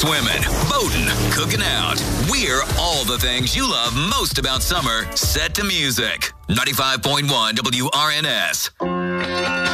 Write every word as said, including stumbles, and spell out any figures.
swimming, boating, cooking out. We're all the things you love most about summer, set to music. ninety-five point one W R N S.